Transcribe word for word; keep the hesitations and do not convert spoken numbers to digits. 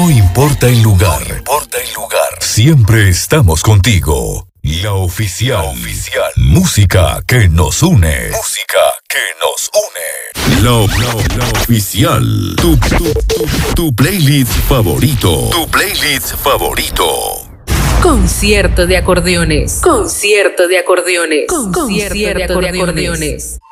No importa el lugar, no importa el lugar, siempre estamos contigo. La oficial, oficial, música que nos une, música que nos une. La, la, la oficial, tu, tu, tu, tu playlist favorito, tu playlist favorito. Concierto de acordeones, concierto de acordeones, concierto de acordeones.